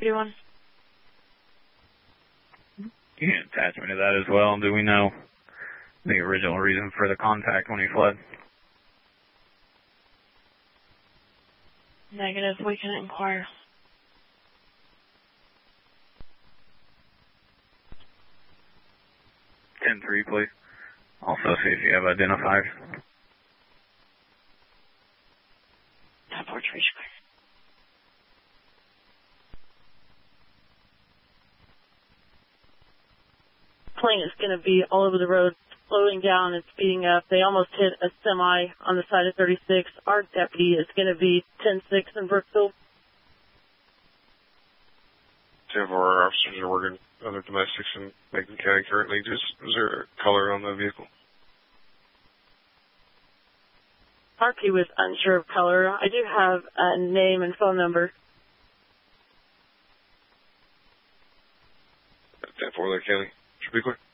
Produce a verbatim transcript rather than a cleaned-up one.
Deputy one. You can attach me to that as well. Do we know the original reason for the contact when he fled? Negative. We can inquire. ten three, please. Also, see if you have identifiers. Top porch reach clear. Plane is going to be all over the road, slowing down and speeding up. They almost hit a semi on the side of thirty-six. Our deputy is going to be ten six in Brookfield. ten four, our officers are working other domestics in Macon County currently. Just, is there a color on the vehicle? R P was unsure of color. I do have a name and phone number. ten four, there, Kelly. Should be clear.